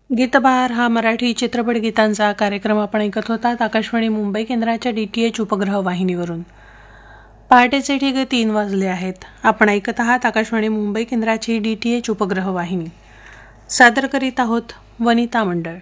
गीतबहार हा मराठी चित्रपट गीतांचा कार्यक्रम आपण ऐकत होतात आकाशवाणी मुंबई केंद्राच्या DTH उपग्रह वाहिनीवरून. पहाटेचे ठीक 3 वाजले आहेत. आपण ऐकत आहात आकाशवाणी मुंबई केंद्राची DTH उपग्रह वाहिनी. सादर करीत आहोत वनिता मंडळ.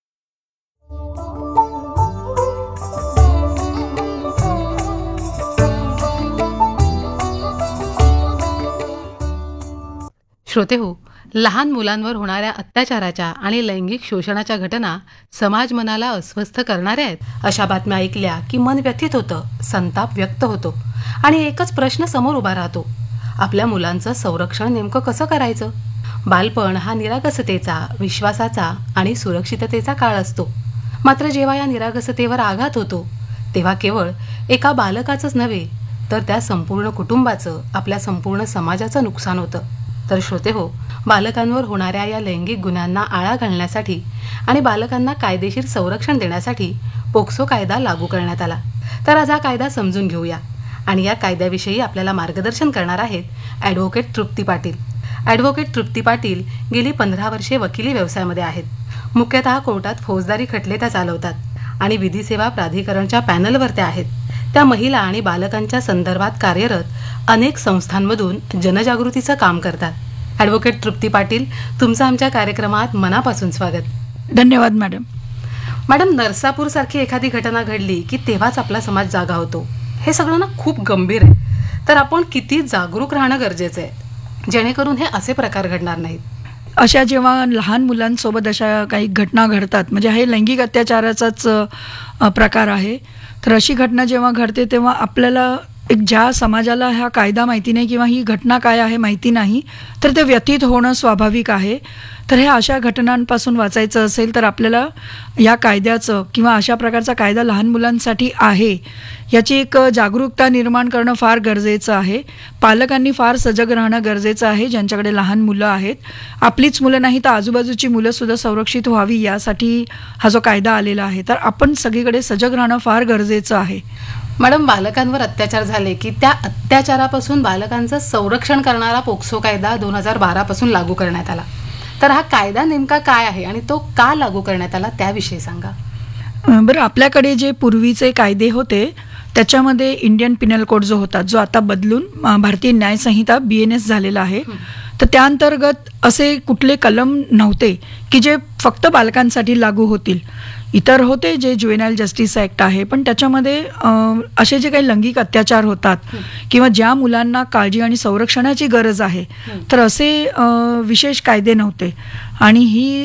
श्रोते हो, लहान मुलांवर होणाऱ्या अत्याचाराच्या आणि लैंगिक शोषणाच्या घटना समाज मनाला अस्वस्थ करणाऱ्या आहेत. अशा बातम्या ऐकल्या की मन व्यथित होतं, संताप व्यक्त होतो आणि एकच प्रश्न समोर उभा राहतो: आपल्या मुलांचं संरक्षण नेमकं कसं करायचं? बालपण हा निरागसतेचा, विश्वासाचा आणि सुरक्षिततेचा काळ असतो. मात्र जेव्हा या निरागसतेवर आघात होतो तेव्हा केवळ एका बालकाचंच नव्हे तर त्या संपूर्ण कुटुंबाचं, आपल्या संपूर्ण समाजाचं नुकसान होतं. तर श्रोते हो, बालकांवर होणाऱ्या या लैंगिक गुन्ह्यांना आळा घालण्यासाठी आणि बालकांना कायदेशीर संरक्षण देण्यासाठी पोक्सो कायदा लागू करण्यात आला. तर आज हा कायदा समजून घेऊया आणि या कायद्याविषयी आपल्याला मार्गदर्शन करणार आहेत ॲडव्होकेट तृप्ती पाटील. ॲडव्होकेट तृप्ती पाटील गेली 15 वर्षे वकिली व्यवसायामध्ये आहेत. मुख्यतः कोर्टात फौजदारी खटले त्या चालवतात आणि विधी सेवा प्राधिकरणच्या पॅनलवर त्या आहेत. त्या महिला आणि बालकांच्या संदर्भात कार्यरत अनेक संस्थांमधून जनजागृतीचं काम करतात. ॲडव्होकेट तृप्ती पाटील, तुमचं आमच्या कार्यक्रमात मनापासून स्वागत. धन्यवाद मॅडम. मॅडम, नरसापूरसारखी एखादी घटना घडली की तेव्हाच आपला समाज जागा होतो. हे सगळं ना खूप गंभीर आहे. तर आपण किती जागरूक राहणं गरजेचं आहे जेणेकरून हे असे प्रकार घडणार नाहीत? अशा जेव्हा लहान मुलांसोबत अशा काही घटना घडतात, म्हणजे हे लैंगिक अत्याचाराचाच प्रकार आहे, तर अशी घटना जेव्हा घडते तेव्हा आपल्याला ज्या समाजाला हा कायदा माहिती नाही किंवा ही घटना काय आहे माहिती नाही, तर ते व्यथित होणं स्वाभाविक आहे. तर ह्या अशा घटनांपासून वाचायचं असेल तर आपल्याला या कायद्याचं किंवा अशा प्रकारचा कायदा लहान मुलांसाठी आहे याची एक जागरूकता निर्माण करणं फार गरजेचं आहे. पालकांनी फार सजग राहणं गरजेचं आहे. ज्यांच्याकडे लहान मुलं आहेत, आपलीच मुलं नाही तर आजूबाजूची मुलंसुद्धा संरक्षित व्हावी यासाठी हा जो कायदा आलेला आहे. तर आपण सगळीकडे सजग राहणं फार गरजेचं आहे. मॅडम, बालकांवर अत्याचार झाले की त्या अत्याचारापासून बालकांचं संरक्षण करणारा पोक्सो कायदा 2012 पासून लागू करण्यात आला. तर हा कायदा नेमका काय आहे आणि तो का लागू करण्यात आला त्याविषयी सांगा. बरं, आपल्याकडे जे पूर्वीचे कायदे होते त्याच्यामध्ये इंडियन पिनल कोड जो होता, जो आता बदलून भारतीय न्याय संहिता BNS झालेला आहे, तर त्या अंतर्गत असे कुठले कलम नव्हते की जे फक्त बालकांसाठी लागू होतील. इतर होते जे ज्युएनाइल जस्टिस ॲक्ट आहे, पण त्याच्यामध्ये असे जे काही लैंगिक अत्याचार होतात किंवा ज्या मुलांना काळजी आणि संरक्षणाची गरज आहे, तर असे विशेष कायदे नव्हते. आणि ही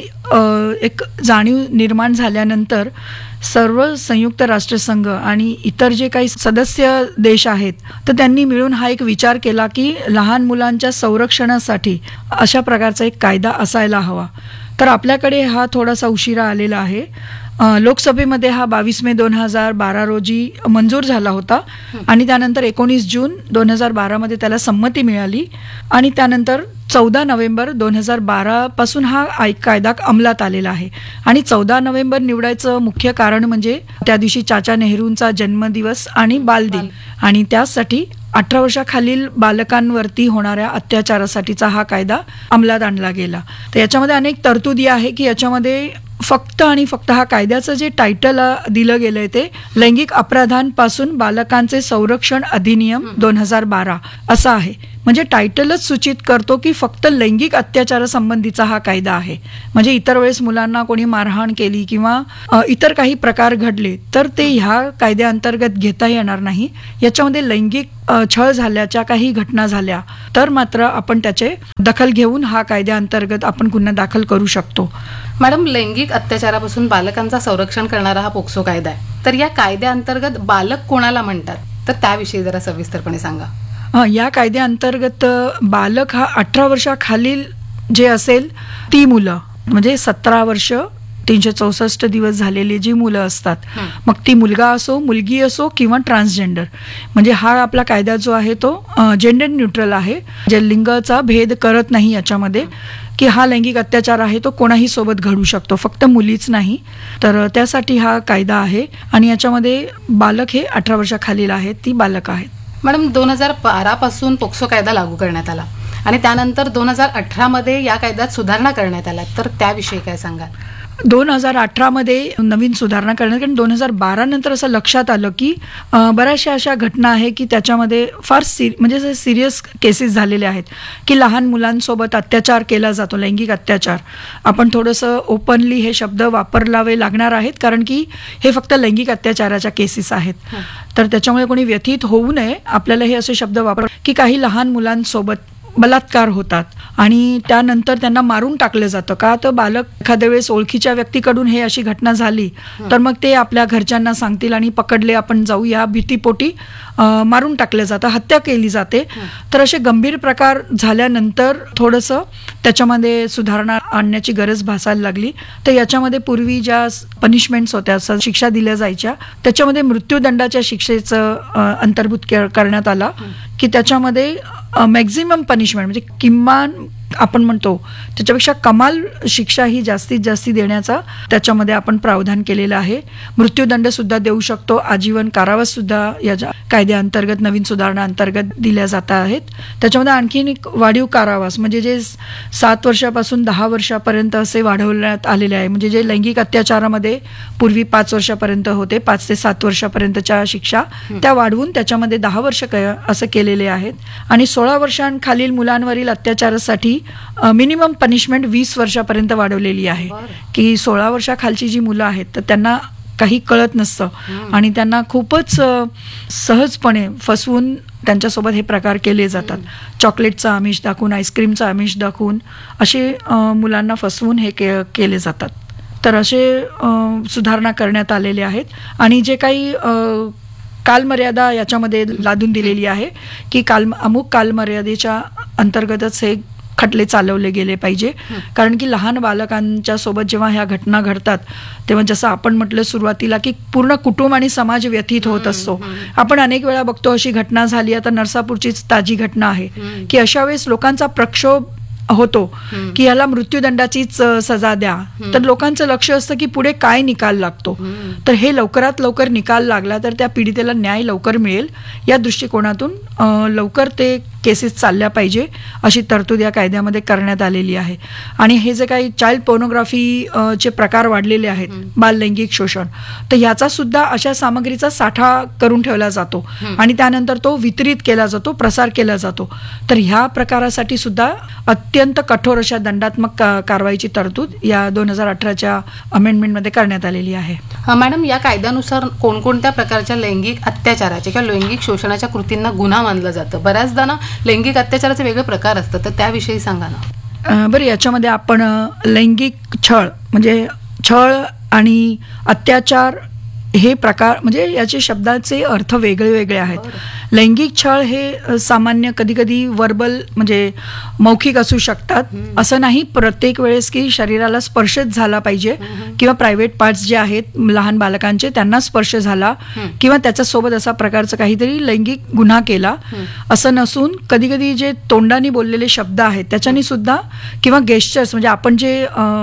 एक जाणीव निर्माण झाल्यानंतर सर्व संयुक्त राष्ट्रसंघ आणि इतर जे काही सदस्य देश आहेत, तर त्यांनी मिळून हा एक विचार केला की लहान मुलांच्या संरक्षणासाठी अशा प्रकारचा एक कायदा असायला हवा. तर आपल्याकडे हा थोडासा उशिरा आलेला आहे. लोकसभेमध्ये हा 22 मे 2012 रोजी मंजूर झाला होता आणि त्यानंतर 19 जून 2012 मध्ये त्याला संमती मिळाली आणि त्यानंतर 14 नोव्हेंबर 2012 पासून हा कायदा अंमलात आलेला आहे. आणि 14 नोव्हेंबर निवडायचं मुख्य कारण म्हणजे त्या दिवशी चाचा नेहरूंचा जन्मदिवस आणि बालदिन, आणि त्यासाठी 18 वर्षाखालील बालकांवरती होणाऱ्या अत्याचारासाठीचा हा कायदा अंमलात आणला गेला. तर याच्यामध्ये अनेक तरतुदी आहे की याच्यामध्ये फक्त आणि फक्त हा कायद्याचं जे टायटल दिलं गेलंय ते लैंगिक अपराधांपासून बालकांचे संरक्षण अधिनियम 2012 असं आहे. म्हणजे टायटलच सूचित करतो की फक्त लैंगिक अत्याचारासंबंधीचा हा कायदा आहे. म्हणजे इतर वेळेस मुलांना कोणी मारहाण केली किंवा इतर काही प्रकार घडले तर ते ह्या कायद्याअंतर्गत घेता येणार नाही. याच्यामध्ये लैंगिक छळ झाल्याच्या काही घटना झाल्या तर मात्र आपण त्याचे दखल घेऊन हा कायद्याअंतर्गत आपण गुन्हा दाखल करू शकतो. मॅडम, लैंगिक अत्याचारापासून बालकांचा संरक्षण करणारा हा पोक्सो कायदा आहे, तर या कायद्याअंतर्गत बालक कोणाला म्हणतात तर त्याविषयी जरा सविस्तरपणे सांगा. या कायद्याअंतर्गत बालक हा 18 वर्षाखालील जे असेल ती मुलं, म्हणजे 17 वर्ष 364 दिवस झालेली जी मुलं असतात, मग ती मुलगा असो, मुलगी असो किंवा ट्रान्सजेंडर, म्हणजे हा आपला कायदा जो आहे तो जेंडर न्यूट्रल आहे, जे लिंगाचा भेद करत नाही याच्यामध्ये, की हा लैंगिक अत्याचार आहे तो कोणाही सोबत घडू शकतो, फक्त मुलीच नाही. तर त्यासाठी हा कायदा आहे आणि याच्यामध्ये बालक हे 18 वर्षाखालील आहेत, ती बालक आहेत. मॅडम, 2012 पासून पोक्सो कायदा लागू करण्यात आला आणि त्यानंतर 2018 मध्ये या कायद्यात सुधारणा करण्यात आल्या, तर त्याविषयी काय सांगाल? 2018 मध्ये नवीन सुधारणा करण्यात, कारण 2012 नंतर असं लक्षात आलं की बऱ्याचशा अशा घटना आहे की त्याच्यामध्ये फार म्हणजे सिरियस केसेस झालेले आहेत की लहान मुलांसोबत अत्याचार केला जातो, लैंगिक अत्याचार. आपण थोडंसं ओपनली हे शब्द वापरावे लागणार आहेत, कारण की हे फक्त लैंगिक अत्याचाराच्या केसेस आहेत. तर त्याच्यामुळे कोणी व्यथित होऊ नये, आपल्याला हे असे शब्द वापर की काही लहान मुलांसोबत बलात्कार होतात आणि त्यानंतर त्यांना मारून टाकलं जातं. का तर बालक एखाद्या वेळेस ओळखीच्या व्यक्तीकडून हे अशी घटना झाली तर मग ते आपल्या घरच्यांना सांगतील आणि पकडले आपण जाऊ या भीतीपोटी मारून टाकलं जातं, हत्या केली जाते. तर असे गंभीर प्रकार झाल्यानंतर थोडंसं त्याच्यामध्ये सुधारणा आणण्याची गरज भासायला लागली. तर याच्यामध्ये पूर्वी ज्या पनिशमेंट्स होत्या, शिक्षा दिल्या जायच्या, त्याच्यामध्ये मृत्यूदंडाच्या शिक्षेचं अंतर्भूत करण्यात आला की त्याच्यामध्ये मॅक्झिमम पनिशमेंट म्हणजे किमान आपण म्हणतो त्याच्यापेक्षा कमाल शिक्षा ही जास्तीत जास्त देण्याचा त्याच्यामध्ये आपण प्रावधान केलेलं आहे. मृत्यूदंड सुद्धा देऊ शकतो, आजीवन कारावास सुद्धा या कायद्याअंतर्गत नवीन सुधारणा अंतर्गत दिल्या जात आहेत. त्याच्यामध्ये आणखीन एक वाढीव कारावास म्हणजे जे 7 वर्षापासून 10 वर्षापर्यंत असे वाढवण्यात आलेले आहे. म्हणजे जे लैंगिक अत्याचारामध्ये पूर्वी 5 वर्षापर्यंत होते, 5 ते 7 वर्षापर्यंतच्या शिक्षा त्या वाढवून त्याच्यामध्ये 10 वर्ष असं केलेले आहेत. आणि 16 वर्षांखालील मुलांवरील अत्याचारासाठी मिनिमम पनिशमेंट 20 वर्षापर्यंत वाढवलेली आहे. की 16 वर्षाखालची जी मुलं आहेत तर त्यांना काही कळत नसतं आणि त्यांना खूपच सहजपणे फसवून त्यांच्यासोबत हे प्रकार केले जातात. चॉकलेटचं आमिष दाखवून, आईस्क्रीमचं आमिष दाखवून असे मुलांना फसवून हे केले जातात. तर असे सुधारणा करण्यात आलेले आहेत. आणि जे काही कालमर्यादा याच्यामध्ये लादून दिलेली आहे की अमुक कालमर्यादेच्या अंतर्गतच हे खटले चालवले गेले पाहिजे. कारण की लहान बालकांच्या सोबत जेव्हा ह्या घटना घडतात तेव्हा जसं आपण म्हटलं सुरुवातीला की पूर्ण कुटुंब आणि समाज व्यथित होत असतो. आपण अनेक वेळा बघतो अशी घटना झाली, आता नरसापूरचीच ताजी घटना आहे की अशा वेळेस लोकांचा प्रक्षोभ होतो की याला मृत्यूदंडाचीच सजा द्या. तर लोकांचं लक्ष असतं की पुढे काय निकाल लागतो. तर हे लवकरात लवकर निकाल लागला तर त्या पीडितेला न्याय लवकर मिळेल या दृष्टिकोनातून लवकर ते केसेस चालल्या पाहिजे अशी तरतूद या कायद्यामध्ये करण्यात आलेली आहे. आणि हे जे काही चाइल्ड पोर्नोग्राफी चे प्रकार वाढलेले आहेत, बाल लैंगिक शोषण, तर याचा सुद्धा अशा सामग्रीचा साठा करून ठेवला जातो आणि त्यानंतर तो वितरित केला जातो, प्रसार केला जातो. तर ह्या प्रकारासाठी सुद्धा अत्यंत कठोर अशा दंडात्मक कारवाईची तरतूद या 2018च्या अमेंडमेंटमध्ये करण्यात आलेली आहे. मॅडम, या कायद्यानुसार कोणकोणत्या प्रकारच्या लैंगिक अत्याचाराच्या किंवा लैंगिक शोषणाच्या कृतींना गुन्हा मानलं जातं? बऱ्याचदा ना लैंगिक अत्याचाराचे वेगळे प्रकार असतात, तर त्याविषयी सांगा ना. बरं, याच्यामध्ये आपण लैंगिक छळ म्हणजे छळ आणि अत्याचार हे प्रकार म्हणजे याचे शब्दाचे अर्थ वेगळे वेगळे आहेत. लैंगिक छळ हे सामान्य कधी कधी वर्बल म्हणजे मौखिक असू शकतात. असं नाही प्रत्येक वेळेस की शरीराला स्पर्शच झाला पाहिजे किंवा प्रायव्हेट पार्ट्स जे आहेत लहान बालकांचे त्यांना स्पर्श झाला किंवा त्याच्यासोबत असा प्रकारचं काहीतरी लैंगिक गुन्हा केला असं नसून कधी कधी जे तोंडाने बोललेले शब्द आहेत त्याच्यानी सुद्धा किंवा गेस्चर्स म्हणजे आपण जे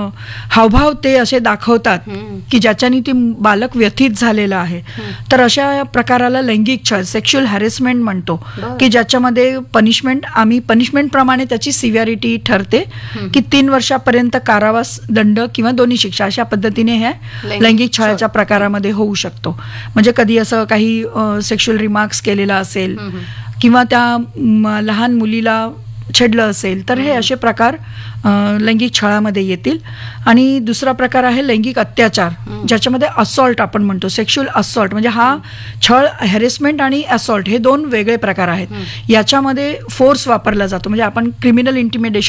हावभाव ते असे दाखवतात की ज्याच्यानी ती बालक व्यथित झालेला आहे, तर अशा प्रकाराला लैंगिक छळ सेक्शुअल हॅरेसमेंट म्हणतो की ज्याच्यामध्ये आम्ही पनिशमेंट प्रमाणे त्याची सिव्हिरिटी ठरते की 3 वर्षापर्यंत कारावास, दंड किंवा दोन्ही शिक्षा अशा पद्धतीने ह्या लैंगिक छळाच्या प्रकारामध्ये होऊ शकतो. म्हणजे कधी असं काही सेक्शुअल रिमार्क्स केलेला असेल किंवा त्या लहान मुलीला छेडलं असेल तर हे असे प्रकार लैंगिक छळामध्ये येतील. आणि दुसरा प्रकार आहे लैंगिक अत्याचार ज्याच्यामध्ये असॉल्ट आपण म्हणतो, सेक्शुअल असॉल्ट म्हणजे हा छळ, हॅरेसमेंट आणि असॉल्ट हे 2 वेगळे प्रकार आहेत. याच्यामध्ये फोर्स वापरला जातो म्हणजे आपण क्रिमिनल इंटिमिडेशन